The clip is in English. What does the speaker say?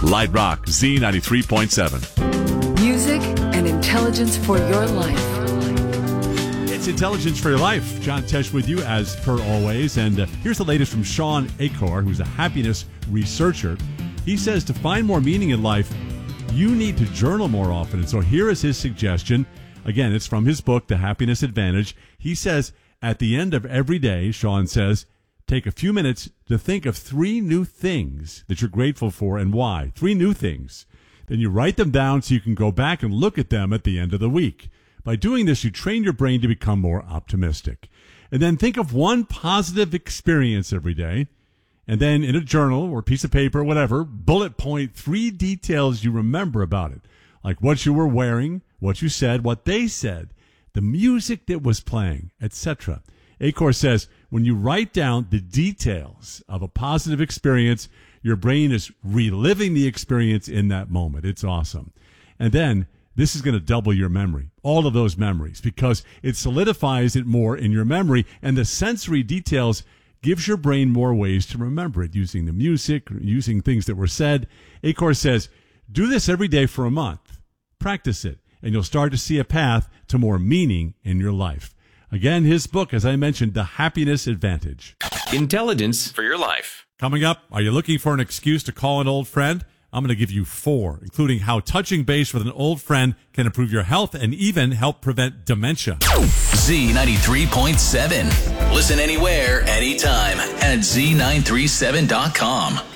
Light Rock Z93.7. Music and intelligence for your life. It's Intelligence for Your Life. John Tesh with you as per always. And here's the latest from Sean Achor, who's a happiness researcher. He says to find more meaning in life, you need to journal more often. And so here is his suggestion. Again, it's from his book, The Happiness Advantage. He says, at the end of every day, Sean says, take a few minutes to think of 3 new things that you're grateful for and why. 3 new things. Then you write them down so you can go back and look at them at the end of the week. By doing this, you train your brain to become more optimistic. And then think of 1 positive experience every day. And then in a journal or piece of paper, whatever, bullet point 3 details you remember about it. Like what you were wearing, what you said, what they said, the music that was playing, etc. Achor says, when you write down the details of a positive experience, your brain is reliving the experience in that moment. It's awesome. And then this is going to double your memory, all of those memories, because it solidifies it more in your memory, and the sensory details gives your brain more ways to remember it, using the music, using things that were said. Achor says, do this every day for a month. Practice it, and you'll start to see a path to more meaning in your life. Again, his book, as I mentioned, The Happiness Advantage. Intelligence for your life. Coming up, are you looking for an excuse to call an old friend? I'm going to give you 4, including how touching base with an old friend can improve your health and even help prevent dementia. Z93.7. Listen anywhere, anytime at Z937.com.